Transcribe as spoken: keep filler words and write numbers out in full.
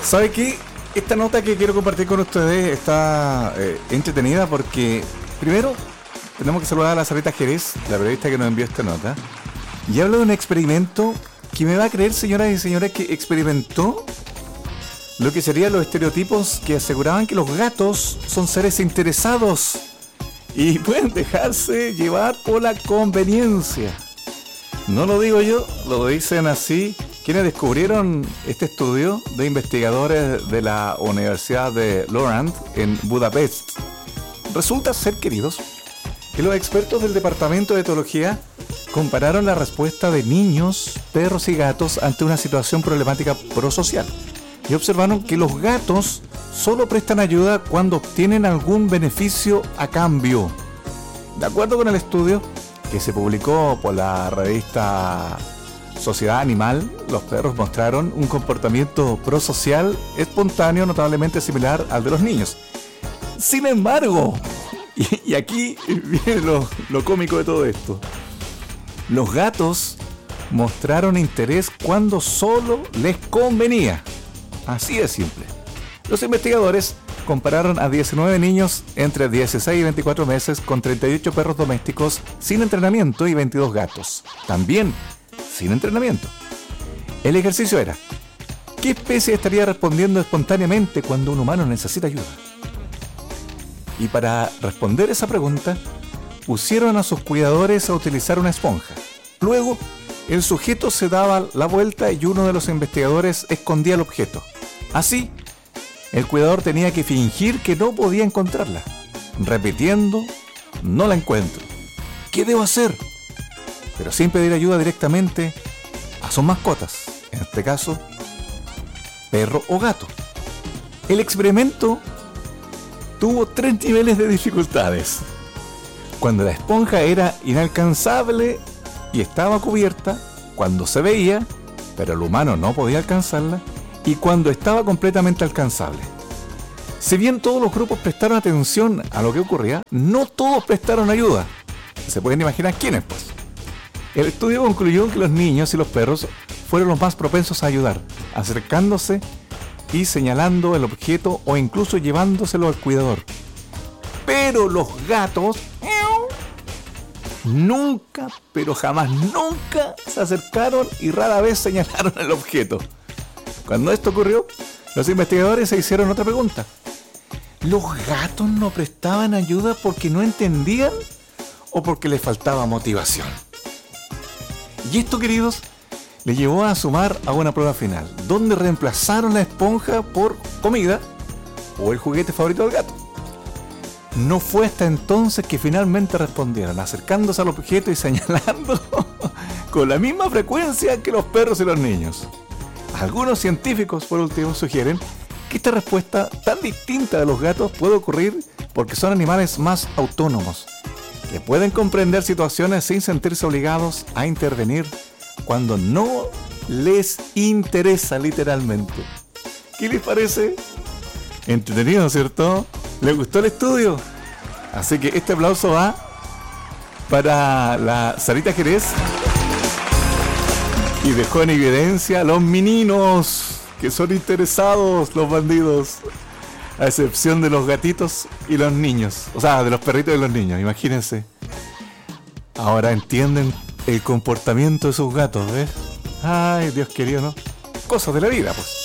¿Sabe qué? Esta nota que quiero compartir con ustedes está eh, entretenida porque, primero, tenemos que saludar a la Sarita Jerez, la periodista que nos envió esta nota, y habla de un experimento que me va a creer, señoras y señores, que experimentó lo que serían los estereotipos que aseguraban que los gatos son seres interesados y pueden dejarse llevar por la conveniencia. No lo digo yo, lo dicen así quienes descubrieron este estudio de investigadores de la Universidad de Lorand en Budapest. Resulta ser, queridos, que los expertos del Departamento de Etología compararon la respuesta de niños, perros y gatos ante una situación problemática prosocial y observaron que los gatos solo prestan ayuda cuando obtienen algún beneficio a cambio. De acuerdo con el estudio que se publicó por la revista Sociedad Animal, los perros mostraron un comportamiento prosocial espontáneo notablemente similar al de los niños. Sin embargo, y, y aquí viene lo, lo cómico de todo esto, los gatos mostraron interés cuando solo les convenía. Así de simple. Los investigadores compararon a diecinueve niños entre dieciséis y veinticuatro meses con treinta y ocho perros domésticos sin entrenamiento y veintidós gatos, también sin entrenamiento. El ejercicio era: ¿qué especie estaría respondiendo espontáneamente cuando un humano necesita ayuda? Y para responder esa pregunta, pusieron a sus cuidadores a utilizar una esponja. Luego, el sujeto se daba la vuelta y uno de los investigadores escondía el objeto. Así, el cuidador tenía que fingir que no podía encontrarla, repitiendo: no la encuentro. ¿Qué debo hacer? Pero sin pedir ayuda directamente a sus mascotas, en este caso, perro o gato. El experimento tuvo tres niveles de dificultades. Cuando la esponja era inalcanzable y estaba cubierta, cuando se veía, pero el humano no podía alcanzarla, y cuando estaba completamente alcanzable. Si bien todos los grupos prestaron atención a lo que ocurría, no todos prestaron ayuda. Se pueden imaginar quiénes, pues. El estudio concluyó que los niños y los perros fueron los más propensos a ayudar, acercándose y señalando el objeto o incluso llevándoselo al cuidador. Pero los gatos nunca, pero jamás nunca se acercaron y rara vez señalaron el objeto. Cuando esto ocurrió, los investigadores se hicieron otra pregunta: ¿los gatos no prestaban ayuda porque no entendían o porque les faltaba motivación? Y esto, queridos, les llevó a sumar a una prueba final, donde reemplazaron la esponja por comida o el juguete favorito del gato. No fue hasta entonces que finalmente respondieron, acercándose al objeto y señalándolo con la misma frecuencia que los perros y los niños. Algunos científicos, por último, sugieren que esta respuesta tan distinta de los gatos puede ocurrir porque son animales más autónomos, que pueden comprender situaciones sin sentirse obligados a intervenir cuando no les interesa, literalmente. ¿Qué les parece? Entretenido, ¿cierto? ¿Les gustó el estudio? Así que este aplauso va para la Sarita Jerez, y dejó en evidencia a los meninos que son interesados, los bandidos, a excepción de los gatitos y los niños, o sea, de los perritos y los niños, imagínense. Ahora entienden el comportamiento de sus gatos, ¿ves? Ay, Dios querido, ¿no? Cosas de la vida, pues.